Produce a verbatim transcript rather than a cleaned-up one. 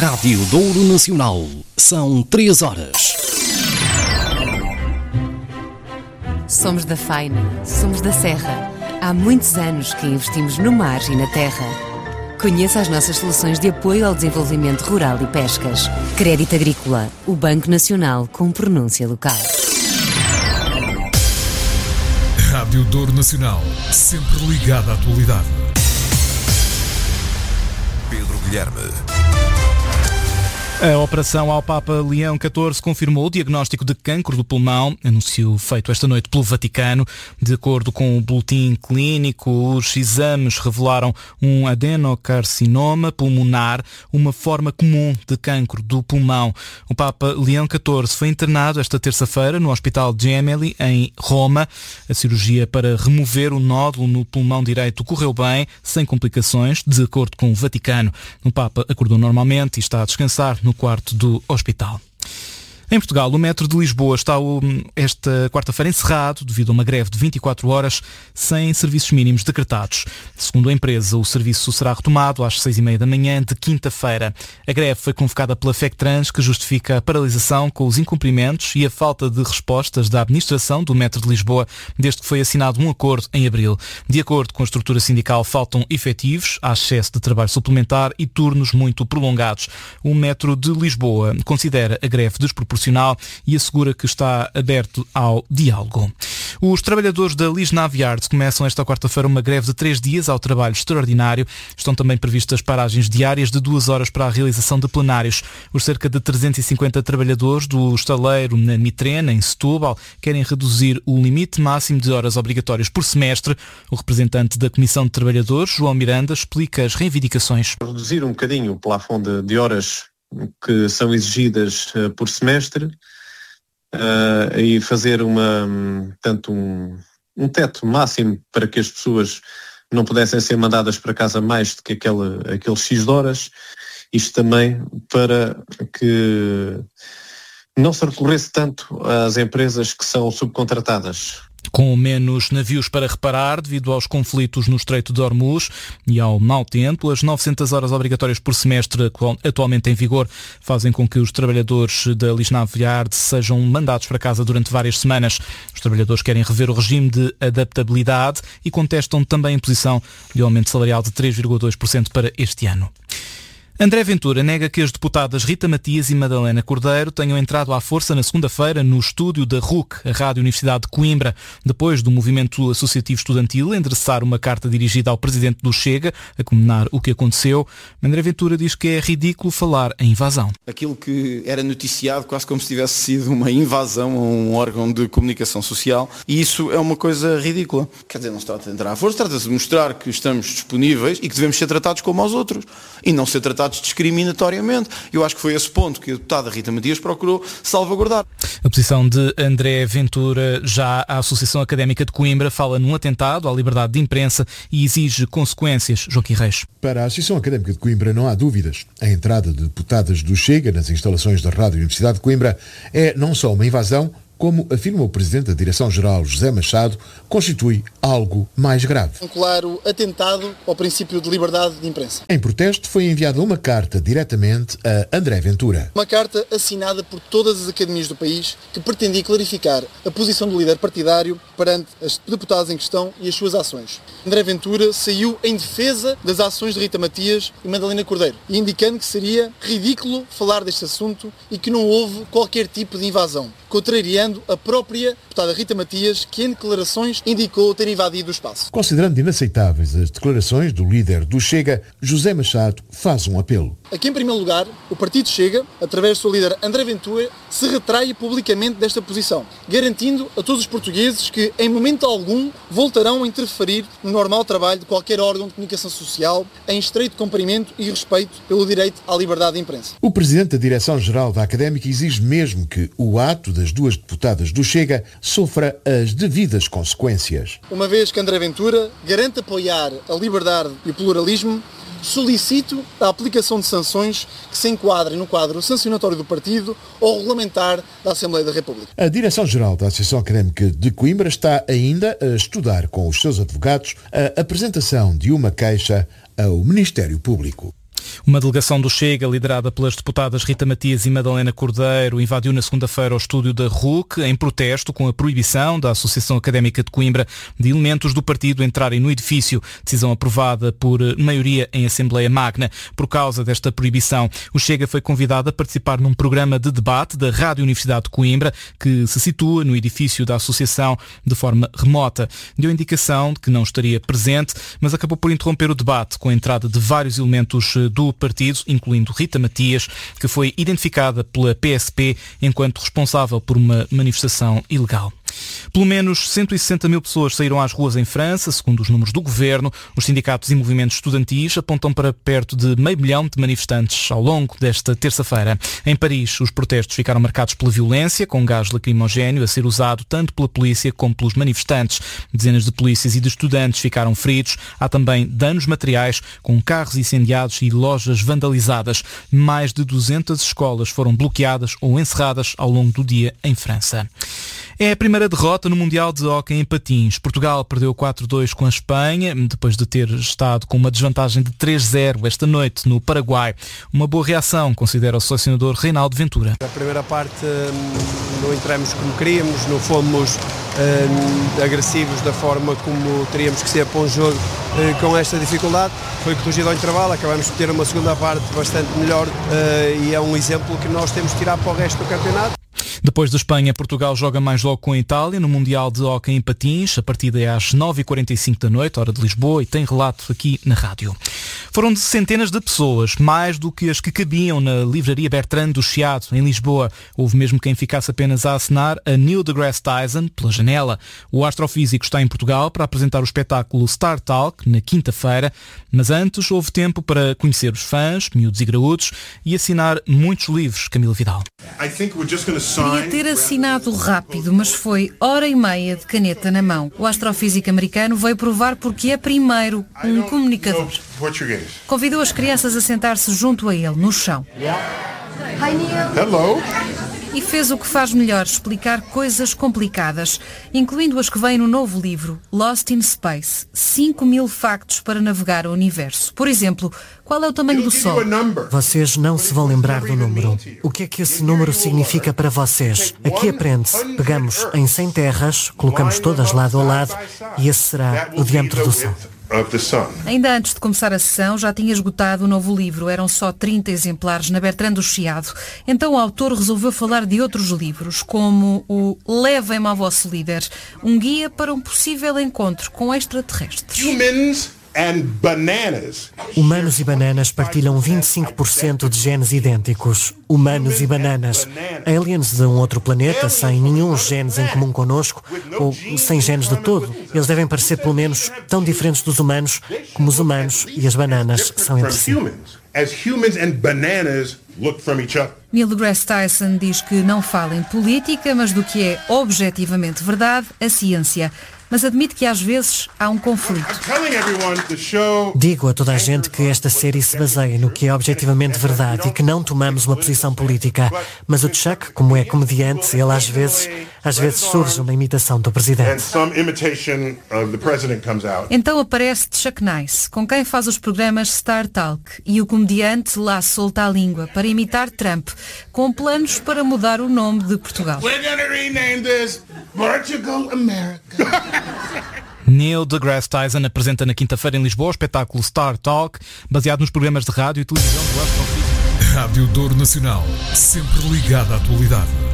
Rádio Douro Nacional. São três horas. Somos da Faina, somos da Serra. Há muitos anos que investimos no mar e na terra. Conheça as nossas soluções de apoio ao desenvolvimento rural e pescas. Crédito Agrícola, o Banco Nacional com pronúncia local. Rádio Douro Nacional, sempre ligada à atualidade. Pedro Guilherme. A operação ao Papa Leão catorze confirmou o diagnóstico de cancro do pulmão, anúncio feito esta noite pelo Vaticano. De acordo com o boletim clínico, os exames revelaram um adenocarcinoma pulmonar, uma forma comum de cancro do pulmão. O Papa Leão catorze foi internado esta terça-feira no Hospital Gemelli, em Roma. A cirurgia para remover o nódulo no pulmão direito correu bem, sem complicações, de acordo com o Vaticano. O Papa acordou normalmente e está a descansar no quarto do hospital. Em Portugal, o metro de Lisboa está esta quarta-feira encerrado devido a uma greve de vinte e quatro horas sem serviços mínimos decretados. Segundo a empresa, o serviço será retomado às seis e meia da manhã de quinta-feira. A greve foi convocada pela FECTRANS, que justifica a paralisação com os incumprimentos e a falta de respostas da administração do metro de Lisboa desde que foi assinado um acordo em abril. De acordo com a estrutura sindical, faltam efetivos, há excesso de trabalho suplementar e turnos muito prolongados. O metro de Lisboa considera a greve desproporcional e assegura que está aberto ao diálogo. Os trabalhadores da Lisnaviard começam esta quarta-feira uma greve de três dias ao trabalho extraordinário. Estão também previstas paragens diárias de duas horas para a realização de plenários. Os cerca de trezentos e cinquenta trabalhadores do estaleiro na Mitrena, em Setúbal, querem reduzir o limite máximo de horas obrigatórias por semestre. O representante da Comissão de Trabalhadores, João Miranda, explica as reivindicações. Reduzir um bocadinho o plafond de, de horas que são exigidas uh, por semestre uh, e fazer uma, um, tanto um, um teto máximo para que as pessoas não pudessem ser mandadas para casa mais do que aquele, aqueles X de horas. Isto também para que não se recorresse tanto às empresas que são subcontratadas. Com menos navios para reparar devido aos conflitos no Estreito de Hormuz e ao mau tempo, as novecentas horas obrigatórias por semestre atualmente em vigor fazem com que os trabalhadores da Lisnaviard sejam mandados para casa durante várias semanas. Os trabalhadores querem rever o regime de adaptabilidade e contestam também a imposição de aumento salarial de três vírgula dois por cento para este ano. André Ventura nega que as deputadas Rita Matias e Madalena Cordeiro tenham entrado à força na segunda-feira no estúdio da R U C, a Rádio Universidade de Coimbra, depois do movimento associativo estudantil endereçar uma carta dirigida ao presidente do Chega a condenar o que aconteceu. André Ventura diz que é ridículo falar em invasão. Aquilo que era noticiado quase como se tivesse sido uma invasão a um órgão de comunicação social, e isso é uma coisa ridícula. Quer dizer, não se trata de entrar à força, trata-se de mostrar que estamos disponíveis e que devemos ser tratados como aos outros e não ser tratados discriminatoriamente. Eu acho que foi esse ponto que a deputada Rita Matias procurou salvaguardar. A posição de André Ventura. Já a Associação Académica de Coimbra fala num atentado à liberdade de imprensa e exige consequências. Joaquim Reis. Para a Associação Académica de Coimbra não há dúvidas. A entrada de deputadas do Chega nas instalações da Rádio Universidade de Coimbra é não só uma invasão, como afirma o Presidente da Direção-Geral, José Machado, constitui algo mais grave. Um claro atentado ao princípio de liberdade de imprensa. Em protesto foi enviada uma carta diretamente a André Ventura. Uma carta assinada por todas as academias do país que pretendia clarificar a posição do líder partidário perante as deputadas em questão e as suas ações. André Ventura saiu em defesa das ações de Rita Matias e Madalena Cordeiro, indicando que seria ridículo falar deste assunto e que não houve qualquer tipo de invasão, contrariando a própria deputada Rita Matias, que em declarações indicou ter invadido o espaço. Considerando inaceitáveis as declarações do líder do Chega, José Machado faz um apelo. Aqui, em primeiro lugar, o Partido Chega, através do seu líder André Ventura, se retrai publicamente desta posição, garantindo a todos os portugueses que, em momento algum, voltarão a interferir no normal trabalho de qualquer órgão de comunicação social, em estreito cumprimento e respeito pelo direito à liberdade de imprensa. O Presidente da Direção-Geral da Académica exige mesmo que o ato das duas deputadas do Chega sofra as devidas consequências. Uma vez que André Ventura garante apoiar a liberdade e o pluralismo, solicito a aplicação de sanções que se enquadrem no quadro sancionatório do partido ou regulamentar da Assembleia da República. A Direção-Geral da Associação Académica de Coimbra está ainda a estudar com os seus advogados a apresentação de uma queixa ao Ministério Público. Uma delegação do Chega, liderada pelas deputadas Rita Matias e Madalena Cordeiro, invadiu na segunda-feira o estúdio da R U C em protesto com a proibição da Associação Académica de Coimbra de elementos do partido entrarem no edifício. Decisão aprovada por maioria em Assembleia Magna. Por causa desta proibição, o Chega foi convidado a participar num programa de debate da Rádio Universidade de Coimbra, que se situa no edifício da Associação de forma remota. Deu indicação de que não estaria presente, mas acabou por interromper o debate com a entrada de vários elementos do partido, incluindo Rita Matias, que foi identificada pela P S P enquanto responsável por uma manifestação ilegal. Pelo menos cento e sessenta mil pessoas saíram às ruas em França, segundo os números do governo. Os sindicatos e movimentos estudantis apontam para perto de meio milhão de manifestantes ao longo desta terça-feira. Em Paris, os protestos ficaram marcados pela violência, com gás lacrimogéneo a ser usado tanto pela polícia como pelos manifestantes. Dezenas de polícias e de estudantes ficaram feridos. Há também danos materiais, com carros incendiados e lojas vandalizadas. Mais de duzentas escolas foram bloqueadas ou encerradas ao longo do dia em França. É a primeira derrota no Mundial de Hóquei em Patins. Portugal perdeu quatro a dois com a Espanha, depois de ter estado com uma desvantagem de três a zero esta noite no Paraguai. Uma boa reação, considera o selecionador Reinaldo Ventura. A primeira parte não entramos como queríamos, não fomos hum, agressivos da forma como teríamos que ser para um jogo hum, com esta dificuldade. Foi corrigido ao intervalo, acabamos de ter uma segunda parte bastante melhor hum, e é um exemplo que nós temos de tirar para o resto do campeonato. Depois da Espanha, Portugal joga mais logo com a Itália no Mundial de Hóquei em Patins. A partida é às nove e quarenta e cinco da noite, hora de Lisboa, e tem relato aqui na rádio. Foram de centenas de pessoas, mais do que as que cabiam na livraria Bertrand do Chiado, em Lisboa. Houve mesmo quem ficasse apenas a acenar a Neil deGrasse Tyson pela janela. O astrofísico está em Portugal para apresentar o espetáculo Star Talk na quinta-feira, mas antes houve tempo para conhecer os fãs, miúdos e graúdos, e assinar muitos livros. Camila Vidal. Queria ter assinado rápido, mas foi hora e meia de caneta na mão. O astrofísico americano veio provar porque é primeiro um comunicador. Convidou as crianças a sentar-se junto a ele, no chão. Hello. E fez o que faz melhor, explicar coisas complicadas, incluindo as que vêm no novo livro, Lost in Space, cinco mil factos para navegar o universo. Por exemplo, qual é o tamanho do Sol? Vocês não se vão lembrar do número. O que é que esse número significa para vocês? Aqui aprende-se. Pegamos em cem terras, colocamos todas lado a lado e esse será o diâmetro do Sol. Ainda antes de começar a sessão, já tinha esgotado o novo livro. Eram só trinta exemplares na Bertrand do Chiado. Então o autor resolveu falar de outros livros, como o Levem-me ao vosso líder, um guia para um possível encontro com extraterrestres. Humans and bananas. Humanos e bananas partilham vinte e cinco por cento de genes idênticos. Humanos e bananas. Aliens de um outro planeta, sem nenhum genes em comum connosco, ou sem genes de todo. Eles devem parecer pelo menos tão diferentes dos humanos como os humanos e as bananas são entre si. Neil deGrasse Tyson diz que não fala em política, mas do que é objetivamente verdade, a ciência. Mas admite que às vezes há um conflito. Digo a toda a gente que esta série se baseia no que é objetivamente verdade e que não tomamos uma posição política. Mas o Chuck, como é comediante, ele às vezes, às vezes surge uma imitação do presidente. Então aparece Chuck Nice, com quem faz os programas Star Talk, e o comediante lá solta a língua para imitar Trump, com planos para mudar o nome de Portugal. Portugal America. Neil deGrasse Tyson apresenta na quinta-feira em Lisboa o espetáculo Star Talk, baseado nos programas de rádio e televisão do Astrofísico. Rádio Dor Nacional, sempre ligada à atualidade.